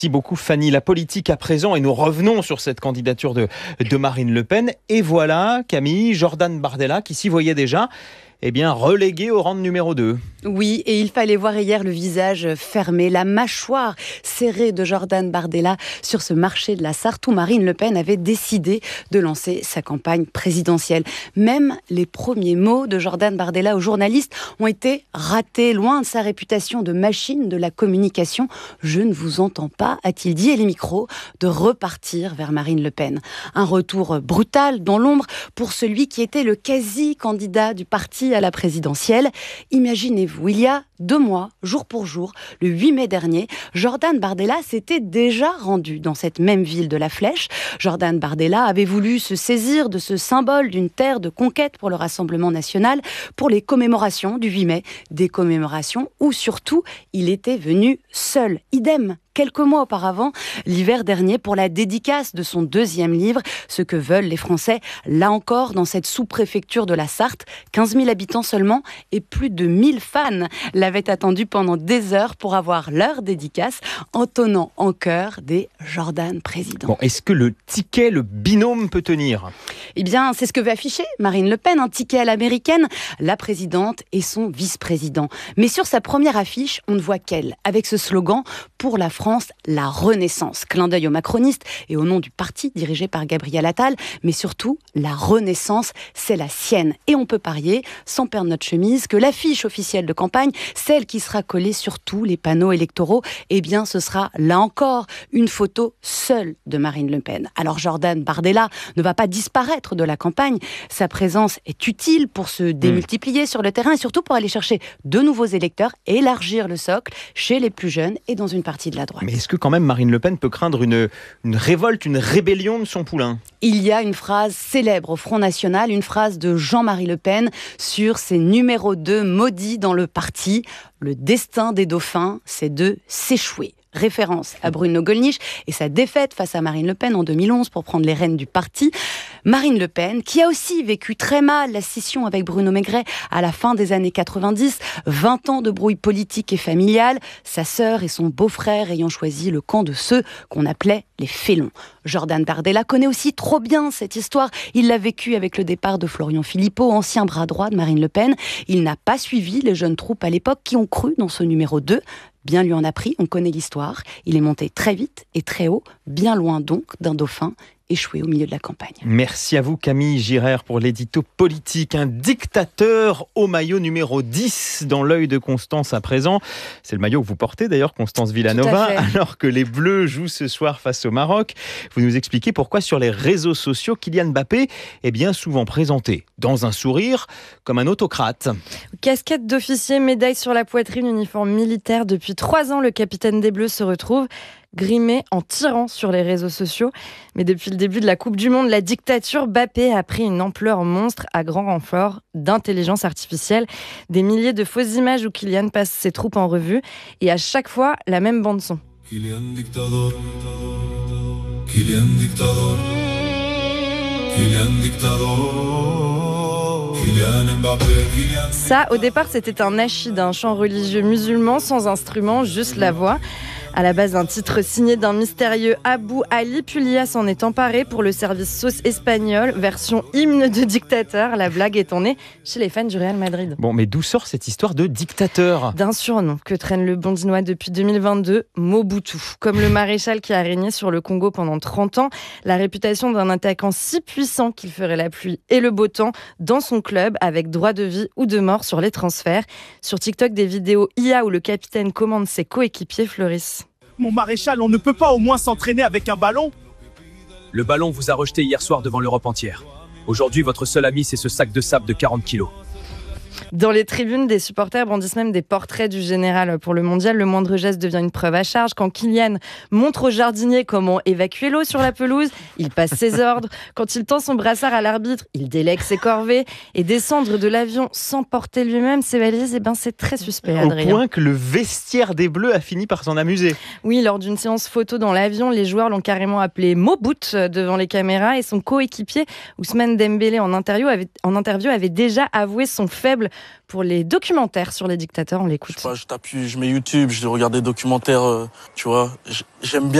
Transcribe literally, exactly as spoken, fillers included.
Merci beaucoup Fanny. La politique à présent, et nous revenons sur cette candidature de, de Marine Le Pen. Et voilà Camille, Jordan Bardella qui s'y voyait déjà, eh bien relégué au rang de numéro deux. Oui, et il fallait voir hier le visage fermé, la mâchoire serrée de Jordan Bardella sur ce marché de la Sarthe où Marine Le Pen avait décidé de lancer sa campagne présidentielle. Même les premiers mots de Jordan Bardella aux journalistes ont été ratés, loin de sa réputation de machine de la communication. « Je ne vous entends pas », a-t-il dit, et les micros de repartir vers Marine Le Pen. Un retour brutal dans l'ombre pour celui qui était le quasi-candidat du parti à la présidentielle. Imaginez-vous, il y a deux mois, jour pour jour, le huit mai dernier, Jordan Bardella s'était déjà rendu dans cette même ville de la Flèche. Jordan Bardella avait voulu se saisir de ce symbole d'une terre de conquête pour le Rassemblement national pour les commémorations du huit mai, des commémorations où surtout il était venu seul. Idem. Quelques mois auparavant, l'hiver dernier, pour la dédicace de son deuxième livre, Ce que veulent les Français, là encore, dans cette sous-préfecture de la Sarthe, quinze mille habitants seulement et plus de mille fans l'avaient attendu pendant des heures pour avoir leur dédicace, entonnant en chœur des Jordan président. Bon, est-ce que le ticket, le binôme peut tenir ? Eh bien, c'est ce que veut afficher Marine Le Pen, un ticket à l'américaine, la présidente et son vice-président. Mais sur sa première affiche, on ne voit qu'elle, avec ce slogan « Pour la France, la Renaissance ». Clin d'œil aux macronistes et au nom du parti dirigé par Gabriel Attal, mais surtout, la Renaissance, c'est la sienne. Et on peut parier, sans perdre notre chemise, que l'affiche officielle de campagne, celle qui sera collée sur tous les panneaux électoraux, eh bien, ce sera, là encore, une photo seule de Marine Le Pen. Alors, Jordan Bardella ne va pas disparaître de la campagne. Sa présence est utile pour se démultiplier mmh. sur le terrain et surtout pour aller chercher de nouveaux électeurs, élargir le socle chez les plus jeunes et dans une partie de la droite. Mais est-ce que quand même Marine Le Pen peut craindre une, une révolte, une rébellion de son poulain ? Il y a une phrase célèbre au Front National, une phrase de Jean-Marie Le Pen sur ses numéros deux maudits dans le parti. Le destin des dauphins, c'est de s'échouer. Référence à Bruno Gollnisch et sa défaite face à Marine Le Pen en deux mille onze pour prendre les rênes du parti. Marine Le Pen, qui a aussi vécu très mal la scission avec Bruno Maigret à la fin des années quatre-vingt-dix, vingt ans de brouille politique et familiale, sa sœur et son beau-frère ayant choisi le camp de ceux qu'on appelait les félons. Jordan Bardella connaît aussi trop bien cette histoire. Il l'a vécu avec le départ de Florian Philippot, ancien bras droit de Marine Le Pen. Il n'a pas suivi les jeunes troupes à l'époque qui ont cru dans ce numéro deux. Bien lui en a pris, on connaît l'histoire. Il est monté très vite et très haut, bien loin donc d'un dauphin échoué au milieu de la campagne. Merci à vous Camille Girard pour l'édito politique. Un dictateur au maillot numéro dix dans l'œil de Constance à présent. C'est le maillot que vous portez d'ailleurs, Constance Villanova, alors que les Bleus jouent ce soir face au Maroc. Vous nous expliquez pourquoi sur les réseaux sociaux, Kylian Mbappé est bien souvent présenté dans un sourire comme un autocrate. Casquette d'officier, médaille sur la poitrine, uniforme militaire. Depuis trois ans, le capitaine des Bleus se retrouve grimé en tirant sur les réseaux sociaux. Mais depuis le début de la Coupe du Monde, la dictature Mbappé a pris une ampleur monstre à grand renfort d'intelligence artificielle. Des milliers de fausses images où Kylian passe ses troupes en revue et à chaque fois, la même bande-son. Kylian dictador, Kylian dictador, Kylian dictador, Kylian Mbappé, Kylian... Ça, au départ, c'était un nachid, un chant religieux musulman sans instrument, juste la voix. À la base d'un titre signé d'un mystérieux Abou Ali, puis l'I A s'en est emparé pour le service sauce espagnol, version hymne de dictateur. La blague est née chez les fans du Real Madrid. Bon, mais d'où sort cette histoire de dictateur ? D'un surnom que traîne le Bondinois depuis deux mille vingt-deux, Mobutu. Comme le maréchal qui a régné sur le Congo pendant trente ans, la réputation d'un attaquant si puissant qu'il ferait la pluie et le beau temps dans son club, avec droit de vie ou de mort sur les transferts. Sur TikTok, des vidéos I A où le capitaine commande ses coéquipiers fleurissent. Mon maréchal, on ne peut pas au moins s'entraîner avec un ballon ? Le ballon vous a rejeté hier soir devant l'Europe entière. Aujourd'hui, votre seul ami, c'est ce sac de sable de quarante kilos. Dans les tribunes, des supporters brandissent même des portraits du général pour le mondial. Le moindre geste devient une preuve à charge. Quand Kylian montre au jardinier comment évacuer l'eau sur la pelouse, il passe ses ordres. Quand il tend son brassard à l'arbitre, il délègue ses corvées. Et descendre de l'avion sans porter lui-même ses valises, eh ben c'est très suspect, Adrien. Au point que le vestiaire des Bleus a fini par s'en amuser. Oui, lors d'une séance photo dans l'avion, les joueurs l'ont carrément appelé Mobout devant les caméras. Et son coéquipier, Ousmane Dembélé, en interview avait, en interview, avait déjà avoué son faible remarquable pour les documentaires sur les dictateurs. On l'écoute. Je sais pas, je t'appuie, je mets YouTube, je regarde des documentaires, euh, tu vois. J'aime bien